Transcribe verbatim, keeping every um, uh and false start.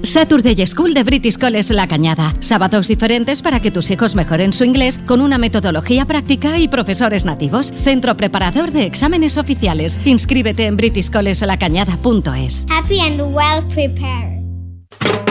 Saturday School de British College La Cañada. Sábados diferentes para que tus hijos mejoren su inglés con una metodología práctica y profesores nativos. Centro preparador de exámenes oficiales. Inscríbete en british college la cañada punto es. Happy and well prepared.